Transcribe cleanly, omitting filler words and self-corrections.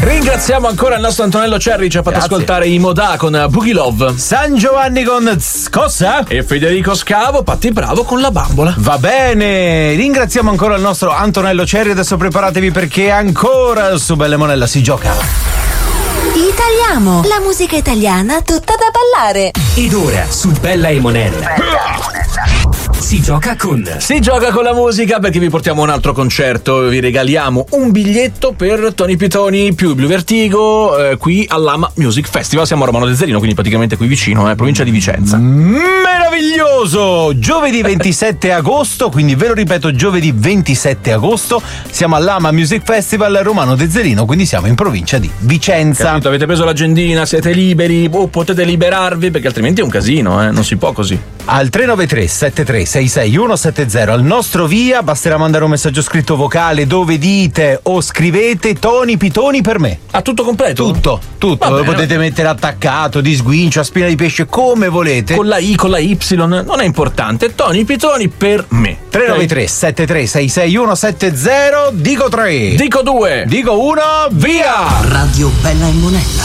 Ringraziamo ancora il nostro Antonello Cerri, ci ha fatto ascoltare i Modà con Boogie Love, San Giovanni con Scossa e Federico Scavo, Patti Bravo con La Bambola. Va bene, ringraziamo ancora il nostro Antonello Cerri. Adesso preparatevi perché ancora su Bella Monella si gioca. Italiamo, la musica italiana tutta da ballare. Ed ora su Bella e Monella si gioca con la musica, perché vi portiamo un altro concerto. Vi regaliamo un biglietto per Tony Pitoni più Blue Vertigo qui all'Ama Music Festival. Siamo a Romano Dezzerino, quindi praticamente qui vicino, provincia di Vicenza. Meraviglioso! Giovedì 27 agosto, quindi ve lo ripeto, giovedì 27 agosto siamo all'Ama Music Festival Romano Dezzerino, quindi siamo in provincia di Vicenza. Capito? Avete preso l'agendina, siete liberi, potete liberarvi, perché altrimenti è un casino, non si può così. Al 393 73 66 170 al nostro via basterà mandare un messaggio scritto vocale dove dite o scrivete Tony Pitoni per me. Tutto completo? Tutto. Lo potete mettere attaccato, di sguincio, a spina di pesce, come volete. Con la I, con la Y, non è importante. Tony Pitoni per me. 393 73 66 170. Dico 3. Dico 2. Dico 1. Via! Radio Bella e Monella.